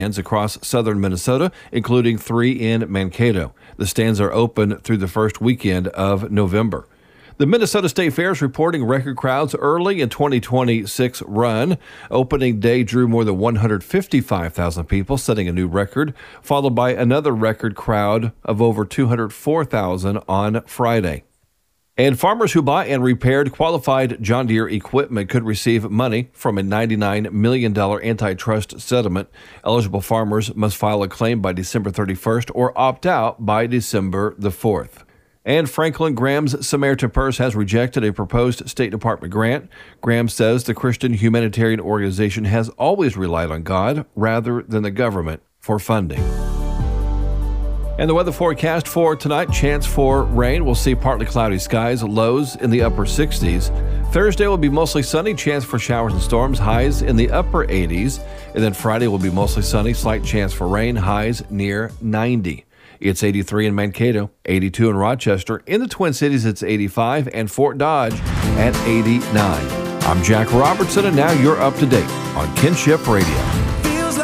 stands across southern Minnesota, including 3 in Mankato. The stands are open through the first weekend of November. The Minnesota State Fair is reporting record crowds early in 2026 run. Opening day drew more than 155,000 people, setting a new record, followed by another record crowd of over 204,000 on Friday. And farmers who buy and repaired qualified John Deere equipment could receive money from a $99 million antitrust settlement. Eligible farmers must file a claim by December 31st or opt out by December the 4th. And Franklin Graham's Samaritan Purse has rejected a proposed State Department grant. Graham says the Christian humanitarian organization has always relied on God rather than the government for funding. And the weather forecast for tonight, chance for rain. We'll see partly cloudy skies, lows in the upper 60s. Thursday will be mostly sunny, chance for showers and storms, highs in the upper 80s. And then Friday will be mostly sunny, slight chance for rain, highs near 90. It's 83 in Mankato, 82 in Rochester. In the Twin Cities, it's 85, and Fort Dodge at 89. I'm Jack Robertson, and now you're up to date on Kinship Radio.